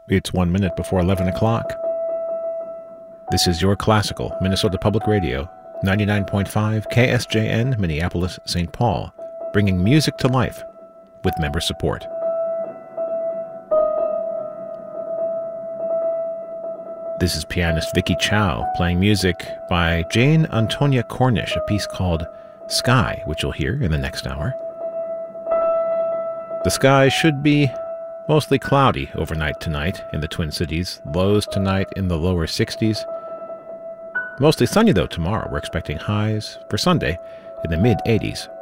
It's 1 minute before 11 o'clock. This is your classical Minnesota Public Radio, 99.5 KSJN, Minneapolis, St. Paul, bringing music to life with member support. This is pianist Vicky Chow playing music by Jane Antonia Cornish, a piece called Sky, which you'll hear in the next hour. The sky should be mostly cloudy overnight tonight in the Twin Cities. Lows tonight in the lower 60s. Mostly sunny though tomorrow. We're expecting highs for Sunday in the mid-80s.